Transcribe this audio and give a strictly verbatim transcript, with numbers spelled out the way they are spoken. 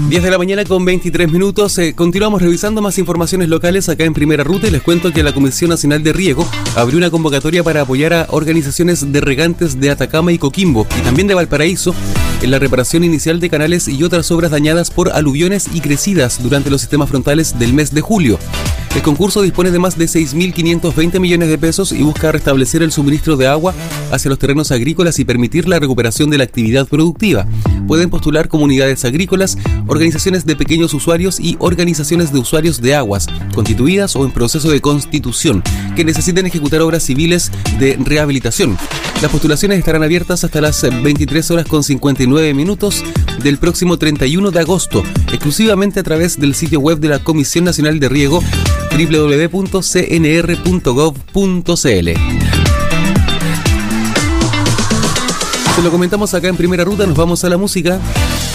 diez de la mañana con veintitrés minutos. Eh, continuamos revisando más informaciones locales acá en Primera Ruta y les cuento que la Comisión Nacional de Riego abrió una convocatoria para apoyar a organizaciones de regantes de Atacama y Coquimbo y también de Valparaíso en la reparación inicial de canales y otras obras dañadas por aluviones y crecidas durante los sistemas frontales del mes de julio. El concurso dispone de más de seis mil quinientos veinte millones de pesos y busca restablecer el suministro de agua hacia los terrenos agrícolas y permitir la recuperación de la actividad productiva. Pueden postular comunidades agrícolas, organizaciones de pequeños usuarios y organizaciones de usuarios de aguas, constituidas o en proceso de constitución, que necesiten ejecutar obras civiles de rehabilitación. Las postulaciones estarán abiertas hasta las veintitrés horas con cincuenta y nueve minutos del próximo treinta y uno de agosto, exclusivamente a través del sitio web de la Comisión Nacional de Riego, doble u doble u doble u punto c n r punto gov punto c l. Se lo comentamos acá en Primera Ruta, nos vamos a la música.